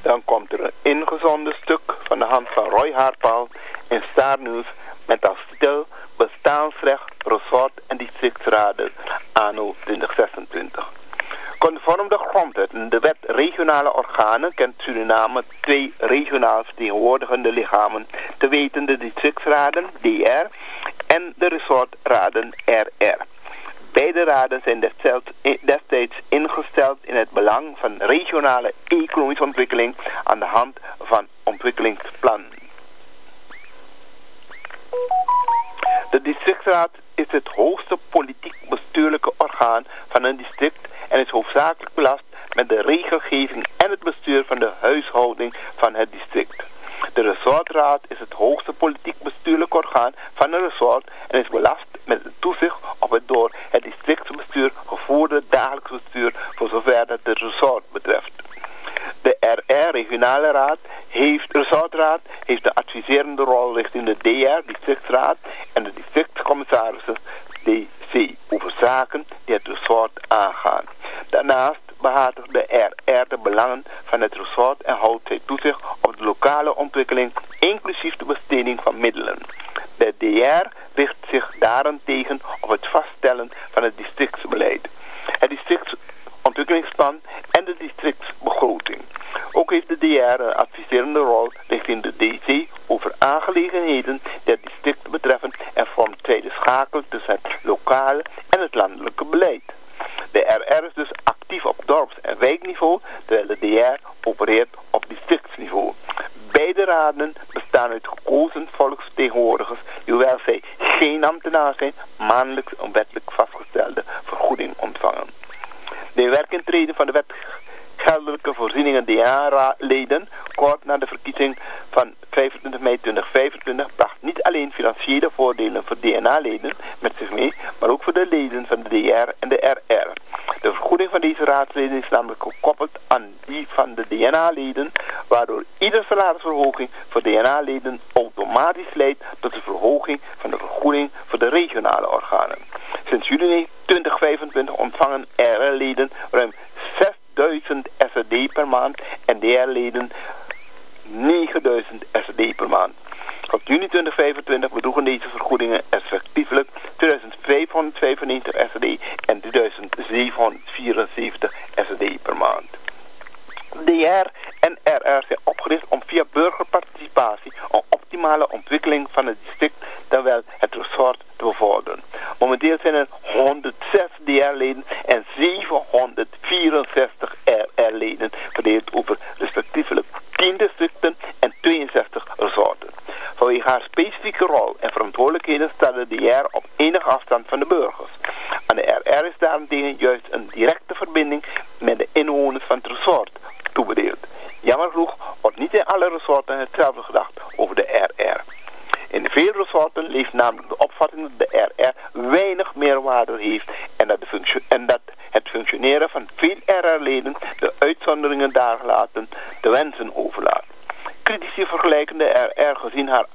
Dan komt er een ingezonden stuk van de hand van Roy Hartpaal in Star News met als titel Bestaansrecht, resort en districtsraden anno 2026. Conform de grondwet en de wet regionale organen kent Suriname 2 regionaal vertegenwoordigende lichamen, te weten de districtsraden DR en de resortraden RR. Beide raden zijn destijds ingesteld in het belang van regionale economische ontwikkeling aan de hand van ontwikkelingsplannen. De districtsraad is het hoogste politiek-bestuurlijke orgaan van een district en is hoofdzakelijk belast met de regelgeving en het bestuur van de huishouding van het district. De resortraad is het hoogste politiek-bestuurlijk orgaan van een resort en is belast met het toezicht op het door het districtsbestuur gevoerde dagelijks bestuur voor zover dat het resort betreft. De RR regionale resortraad heeft de adviserende rol richting de DR districtsraad en de districtscommissarissen DC over zaken die het resort aangaan. Daarnaast behartigt de RR de belangen van het resort en houdt zij toezicht op de lokale ontwikkeling, inclusief de besteding van middelen. De DR richt zich daarentegen op het vaststellen van het districtsbeleid, het districtsontwikkelingsplan en de districtsbegroting. Ook heeft de DR een adviserende rol richting de DC over aangelegenheden die het district betreffen en vormt tweede schakel tussen het lokale en het landelijke beleid. De RR is dus actief op dorps- en wijkniveau, terwijl de DR opereert op districtsniveau. Beide raden bestaan uit gekozen volksvertegenwoordigers, die hoewel zij geen ambtenaar zijn, maandelijks een wettelijk vastgestelde vergoeding ontvangen. De werkintreden van de wet geldelijke voorzieningen DNA-leden kort na de verkiezing van 25 mei 2025 bracht niet alleen financiële voordelen voor DNA-leden met zich mee, maar ook voor de leden van de DR en de RR. De vergoeding van deze raadsleden is namelijk gekoppeld aan die van de DNA-leden, waardoor iedere salarisverhoging voor DNA-leden automatisch leidt tot een verhoging van de vergoeding voor de regionale organen. Sinds juli 2025 ontvangen RR-leden ruim 6.000 SRD per maand en DR-leden 9.000 SRD per maand. Tot juni 2025 bedroegen deze vergoedingen respectievelijk 2.595 SRD en 3.774 SRD per maand. DR en RR zijn opgericht om via burgerparticipatie een optimale ontwikkeling van het district, terwijl het resort te bevorderen. Momenteel zijn er 106 DR-leden en 764 RR-leden verdeeld over respectievelijk 10 districten en 62 resorten. Vanwege haar specifieke rol en verantwoordelijkheden staat de DR op enige afstand van de burgers. Aan de RR is daarentegen juist een directe verbinding met de inwoners van het resort toebedeeld. Jammer genoeg wordt niet in alle resorten hetzelfde gedacht over de RR. In veel resorten leeft namelijk de opvatting dat de RR weinig meerwaarde heeft en dat het functioneren van veel RR-leden de uitzonderingen daargelaten te wensen overlaat. Critici vergelijken de RR gezien haar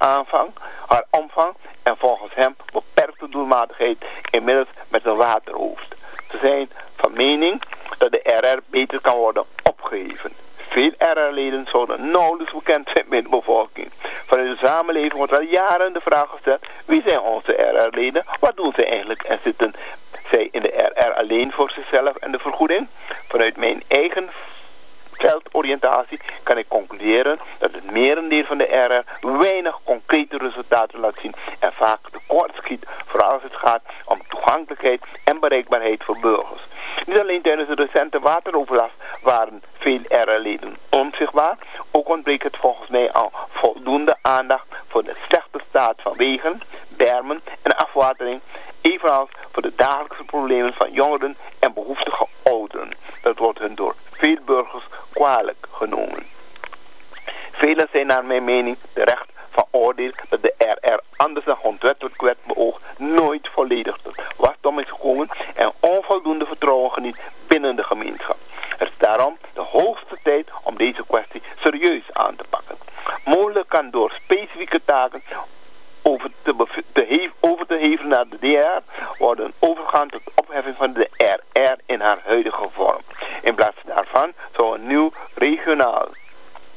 omvang en volgens hem beperkte doelmatigheid inmiddels met een waterhoofd. Ze zijn van mening dat de RR beter kan worden opgeheven. Veel RR-leden zouden nauwelijks bekend zijn bij de bevolking. Vanuit de samenleving wordt al jaren de vraag gesteld: wie zijn onze RR-leden? Wat doen ze eigenlijk? En zitten zij in de RR alleen voor zichzelf en de vergoeding? Vanuit mijn eigen veldoriëntatie kan ik concluderen dat het merendeel van de RR weinig concrete resultaten laat zien en vaak tekortschiet, vooral als het gaat om toegankelijkheid en bereikbaarheid voor burgers. Niet alleen tijdens de recente wateroverlast waren veel RR-leden onzichtbaar, ook ontbreekt het volgens mij aan voldoende aandacht voor de slechte staat van wegen, bermen en afwatering, evenals voor de dagelijkse problemen van jongeren en behoeftige ouderen. Dat wordt hun door veel burgers kwalijk genomen. Velen zijn naar mijn mening terecht van oordeel dat de RR anders dan grondwettelijk werd beoogd nooit volledig tot wasdom is gekomen en onvoldoende vertrouwen geniet binnen de gemeenschap. Het is daarom de hoogste tijd om deze kwestie serieus aan te pakken. Mogelijk kan door specifieke taken over te heven naar de DR worden overgaan tot de opheffing van de RR in haar huidige vorm. In plaats daarvan zou een nieuw regionaal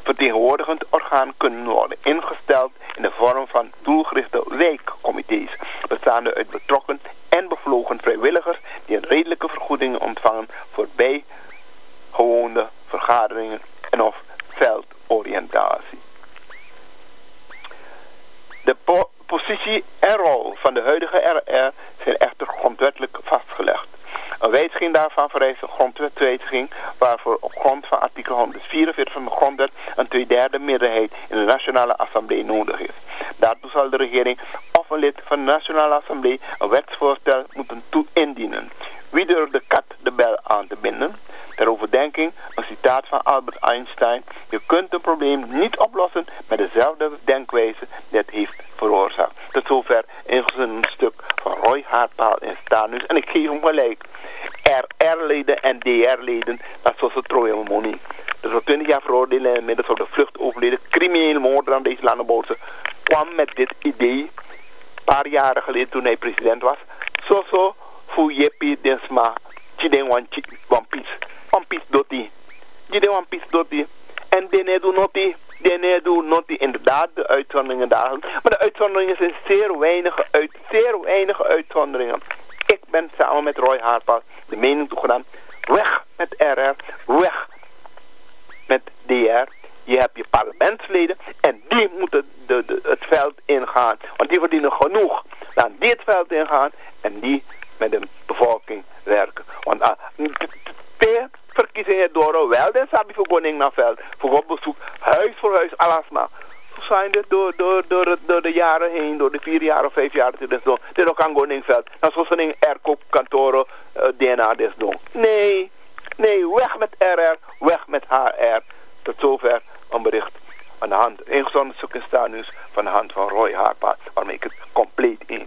vertegenwoordigend orgaan kunnen worden ingesteld in de vorm van doelgerichte wijkcomité's, bestaande uit betrokken en bevlogen vrijwilligers die een redelijke vergoeding ontvangen voor bijgewoonde vergaderingen en of veldoriëntatie. De positie en rol van de huidige RR zijn echter grondwettelijk vastgelegd. Een wijziging daarvan vereist een grondwetswijziging waarvoor op grond van artikel 144 van de grondwet een 2/3 meerderheid in de Nationale Assemblée nodig is. Daartoe zal de regering of een lid van de Nationale Assemblée een wetsvoorstel moeten indienen. Wie durft de kat de bel aan te binden? Ter overdenking een citaat van Albert Einstein: je kunt een probleem niet oplossen met dezelfde denkwijze die het heeft veroorzaakt. Tot zover een stuk van Roy Hartpaal in Stanus. En ik geef hem gelijk. RR-leden en DR-leden, dat is zoals het Troje-monie. Dus al 20 jaar veroordeeld en inmiddels op de vlucht overleden crimineel moorder aan deze landenboze kwam met dit idee een paar jaren geleden toen hij president was. Zo fu yepi densma chiden wan piece doti. Chiden wan piece doti. En dene do noti inderdaad de uitzonderingen daar. Maar de uitzonderingen zijn zeer weinige uitzonderingen. Ik ben samen met Roy Hartpaal de mening toegedaan: weg met RR, weg met DR. Je hebt je parlementsleden en die moeten het veld ingaan. Want die verdienen genoeg. Dan die het veld ingaan en die met de bevolking werken. Want de verkiezingen door wel de sabi vergunning naar veld. Voor op bezoek, huis voor huis, alles maar. Zo zijn dit door de jaren heen, door de 4 jaar of 5 jaar. Dit ook kan gewoon in veld. Dan zoals een airkoopkantoren DNA des doen. Nee, weg met RR, weg met HR. Tot zover een bericht aan de hand. Ingezonden zoek in Stanus van de hand van Roy Hartpaal, waarmee ik het compleet eens